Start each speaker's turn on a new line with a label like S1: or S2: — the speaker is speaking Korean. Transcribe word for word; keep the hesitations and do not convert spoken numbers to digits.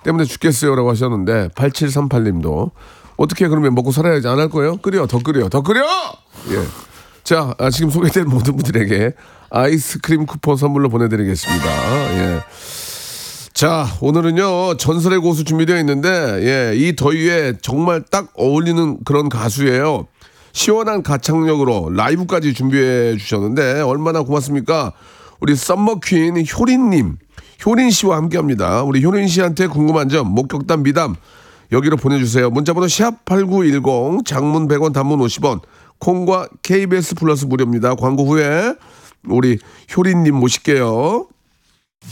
S1: 때문에 죽겠어요라고 하셨는데 팔칠삼팔 님도 어떻게 그러면 먹고 살아야지 안 할 거예요? 끓여 더 끓여 더 끓여. 예. 자 아, 지금 소개된 모든 분들에게 아이스크림 쿠폰 선물로 보내드리겠습니다. 예. 자 오늘은요 전설의 고수 준비되어 있는데 예, 이 더위에 정말 딱 어울리는 그런 가수예요. 시원한 가창력으로 라이브까지 준비해 주셨는데 얼마나 고맙습니까? 우리 썸머퀸 효린님, 효린 씨와 함께합니다. 우리 효린 씨한테 궁금한 점, 목격담, 미담 여기로 보내주세요. 문자번호 샵 팔구일공, 장문 백 원, 단문 오십 원, 콩과 케이비에스 플러스 무료입니다. 광고 후에 우리 효린님 모실게요.